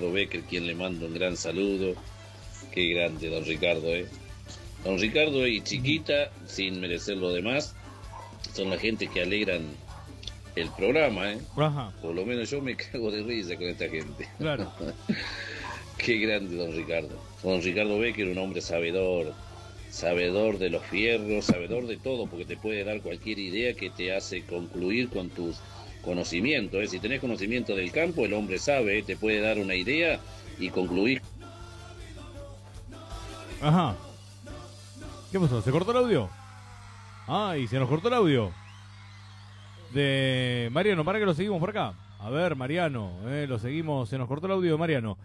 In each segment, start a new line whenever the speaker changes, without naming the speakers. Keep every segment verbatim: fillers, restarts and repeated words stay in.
Ricardo Becker, quien le manda un gran saludo. Qué grande, don Ricardo, ¿eh? Don Ricardo y Chiquita, sin merecer lo demás, son la gente que alegran el programa, ¿eh?
Ajá.
Por lo menos yo me cago de risa con esta gente.
Claro.
Qué grande, don Ricardo. Don Ricardo Becker, un hombre sabedor, sabedor de los fierros, sabedor de todo, porque te puede dar cualquier idea que te hace concluir con tus conocimientos, ¿eh? Si tenés conocimiento del campo, el hombre sabe, ¿eh? Te puede dar una idea y concluir.
Ajá. ¿Qué pasó? ¿Se cortó el audio? Ay, se nos cortó el audio. De Mariano, para que lo seguimos por acá. A ver, Mariano, eh, lo seguimos. Se nos cortó el audio de Mariano.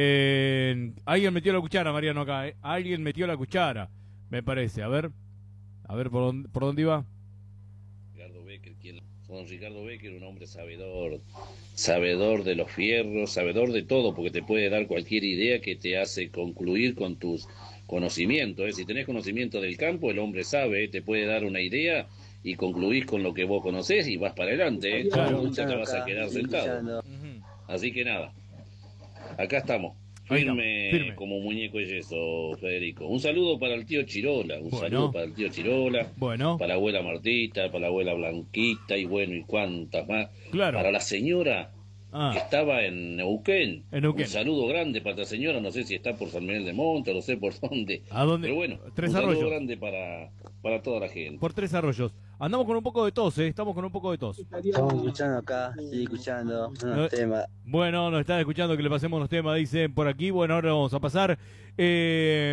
Eh, alguien metió la cuchara, Mariano, acá. Eh. Alguien metió la cuchara, me parece. A ver, a ver por dónde, por dónde iba.
Ricardo Becker, quien, don Ricardo Becker, un hombre sabedor, sabedor de los fierros, sabedor de todo, porque te puede dar cualquier idea que te hace concluir con tus conocimientos, ¿eh? Si tenés conocimiento del campo, el hombre sabe, ¿eh? Te puede dar una idea y concluís con lo que vos conocés y vas para adelante, ¿eh?
Claro.
Nunca te vas a quedar sentado.
Uh-huh.
Así que nada, acá estamos, firme, firme como muñeco de yeso, Federico. Un saludo para el tío Chirola, un bueno. saludo para el tío Chirola,
bueno.
para la abuela Martita, para la abuela Blanquita y bueno, y cuantas más.
Claro.
Para la señora ah. que estaba en Neuquén.
en Neuquén.
Un saludo grande para la señora, no sé si está por San Miguel de Monte, no sé por dónde.
¿A dónde?
Pero bueno,
Tres
un
Arroyos.
saludo grande para, para toda la gente.
Por Tres Arroyos. Andamos con un poco de tos, ¿eh? Estamos con un poco de tos.
Estamos escuchando acá, estoy escuchando unos no, temas.
Bueno, nos están escuchando que le pasemos los temas, dicen por aquí. Bueno, ahora vamos a pasar. Eh,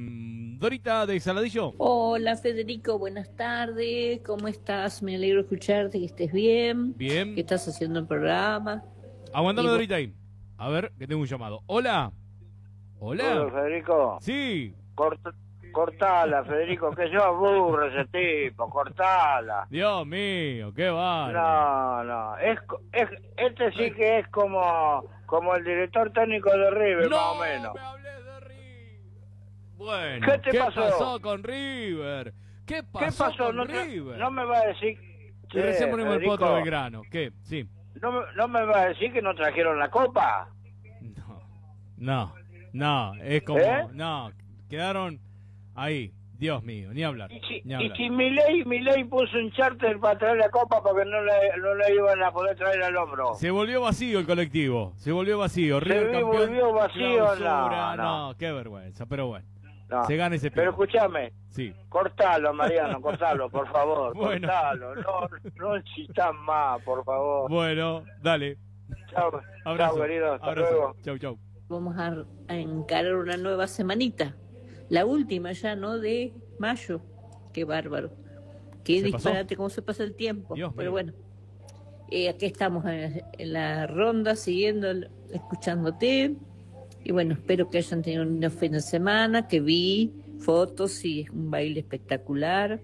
Dorita de Saladillo.
Hola, Federico, buenas tardes. ¿Cómo estás? Me alegro escucharte, que estés bien.
Bien.
Que estás haciendo el programa.
Aguantame, Dorita, ahí. A ver, que tengo un llamado. Hola. Hola.
Hola, Federico.
Sí.
Corta. Cortala, Federico, que yo aburro ese tipo, cortala.
Dios mío, qué va.
No, no, es, es, este sí que es como, como el director técnico de River,
no,
más o menos.
Me hables de River. Bueno,
¿qué te
¿qué
pasó?
pasó con River? ¿Qué pasó,
¿Qué pasó?
con
no,
River?
No me va a decir...
Que recién ponemos el potro del grano, ¿qué? Sí.
¿No, ¿No me va a decir que no trajeron la copa?
No, no, no, es como...
¿Eh?
No, quedaron... Ahí, Dios mío, ni hablar.
Y si,
ni hablar.
y si Milei, Milei puso un charter para traer la copa porque no le, no le iban a poder traer al hombro.
Se volvió vacío el colectivo, se volvió vacío. River
se
campeón,
volvió vacío,
clausura,
no, no.
no, qué vergüenza, pero bueno.
No.
Se gana ese
Pero
pico.
escúchame,
sí.
cortalo, Mariano, cortalo, por favor,
bueno.
cortalo, no, no insistas más, por favor.
Bueno, dale.
Chao,
abrazo,
chao, querido, hasta
abrazo.
luego.
Chau, chau.
Vamos a, a encarar una nueva semanita. La última ya, ¿no? De mayo. Qué bárbaro. Qué disparate, cómo se pasa el tiempo.
Dios
Pero
mío.
bueno, eh, aquí estamos en, en la ronda, siguiendo, escuchándote. Y bueno, espero que hayan tenido un lindo fin de semana, que vi fotos y es un baile espectacular.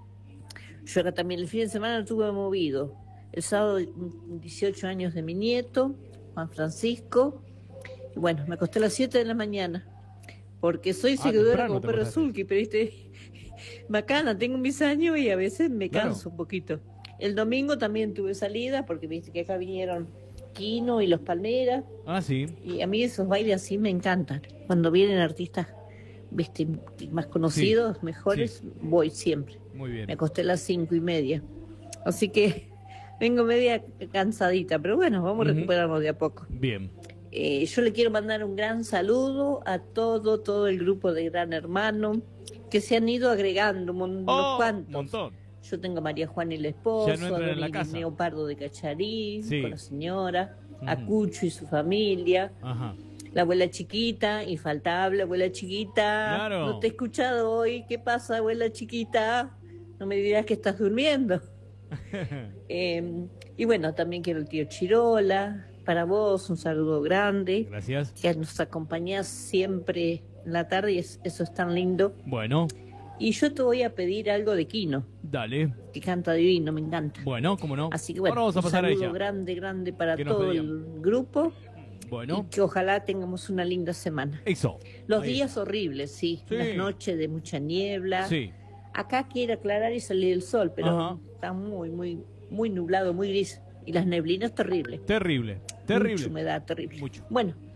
Yo acá también el fin de semana estuve movido. El sábado, dieciocho años de mi nieto, Juan Francisco. Y bueno, me acosté a las siete de la mañana. Porque soy
Ah,
seguidora como
te
perro
pasaste.
Zulki, pero viste, bacana, tengo mis años y a veces me canso
Claro.
un poquito. El domingo también tuve salida, porque viste que acá vinieron Quino y los Palmeras,
Ah, sí.
y a mí esos bailes así me encantan. Cuando vienen artistas, viste, más conocidos,
Sí.
mejores,
Sí.
voy siempre.
Muy bien.
Me acosté a las cinco y media. Así que vengo media cansadita, pero bueno, vamos a
Ujú.
recuperarnos de a poco.
Bien.
Eh, yo le quiero mandar un gran saludo a todo, todo el grupo de Gran Hermano, que se han ido agregando, mon-
Oh,
unos cuantos.
montón.
Yo tengo a María Juana y el esposo,
Ya no entran
a
en la
Domingo
casa.
Neopardo de Cacharí,
Sí.
con la señora, a
Ujú.
Cucho y su familia,
Ajá.
la abuela chiquita, infaltable abuela chiquita.
Claro.
No te he escuchado hoy, ¿qué pasa, abuela chiquita? No me dirás que estás durmiendo. Eh, y bueno, también quiero el tío Chirola, para vos un saludo grande,
Gracias.
que nos acompañás siempre en la tarde y es- eso es tan lindo.
Bueno,
Y yo te voy a pedir algo de Quino,
dale.
que canta divino, me encanta.
Bueno, cómo no.
Así que bueno,
Ahora vamos a
un
pasar a
saludo
ella.
grande, grande para
Que nos
todo
pedía.
el grupo
Bueno,
y que ojalá tengamos una linda semana.
eso.
Los
Ahí
días horribles, sí,
Sí.
las noches de mucha niebla.
Sí.
Acá quiere aclarar y salir el sol, pero
Ajá.
está muy, muy, muy nublado, muy gris. Y las neblinas terribles.
Terrible. Terrible.
Mucha humedad, terrible.
Mucho.
Bueno,